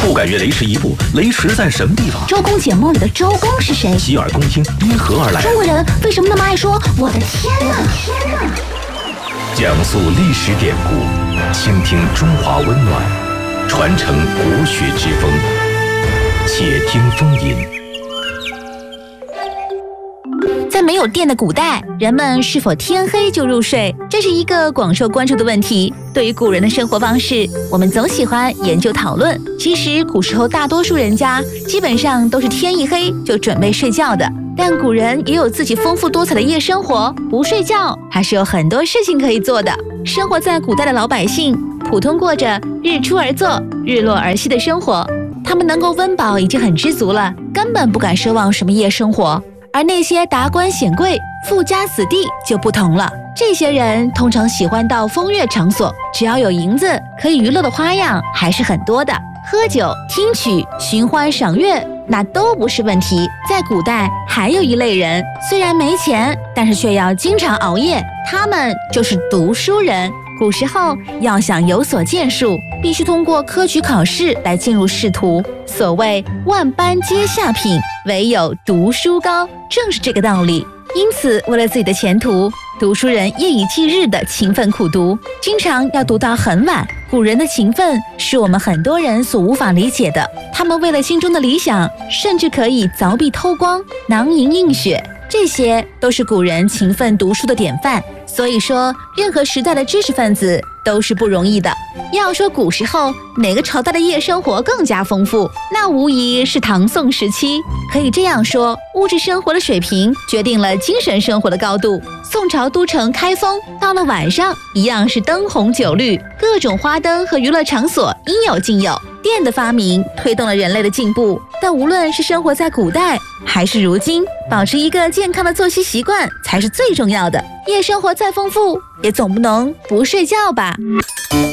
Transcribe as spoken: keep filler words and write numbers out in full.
不敢越雷池一步，雷池在什么地方？ 周公解梦里的周公是谁？ 洗耳恭听，因何而来？ 中国人为什么那么爱说我的天哪？天哪！ 讲述历史典故，倾听中华温暖，传承国学之风。且听风吟。 在没有电的古代，人们是否天黑就入睡，这是一个广受关注的问题。对于古人的生活方式，我们总喜欢研究讨论。其实古时候大多数人家基本上都是天一黑就准备睡觉的，但古人也有自己丰富多彩的夜生活，不睡觉还是有很多事情可以做的。生活在古代的老百姓，普通过着日出而作、日落而息的生活，他们能够温饱已经很知足了，根本不敢奢望什么夜生活。而那些达官显贵、富家子弟就不同了，这些人通常喜欢到风月场所，只要有银子，可以娱乐的花样还是很多的。喝酒、听曲、寻欢赏月，那都不是问题。在古代，还有一类人，虽然没钱，但是却要经常熬夜，他们就是读书人。古时候要想有所建树，必须通过科举考试来进入仕途。所谓万般皆下品，唯有读书高，正是这个道理。因此，为了自己的前途，读书人夜以继日的勤奋苦读，经常要读到很晚。古人的勤奋是我们很多人所无法理解的，他们为了心中的理想，甚至可以凿壁偷光、囊萤映雪，这些都是古人勤奋读书的典范。所以说，任何时代的知识分子都是不容易的。要说古时候哪个朝代的夜生活更加丰富，那无疑是唐宋时期。可以这样说，物质生活的水平决定了精神生活的高度。宋朝都城开封，到了晚上一样是灯红酒绿，各种花灯和娱乐场所应有尽有。电的发明推动了人类的进步，但无论是生活在古代还是如今，保持一个健康的作息习惯才是最重要的。夜生活再丰富，也总不能不睡觉吧。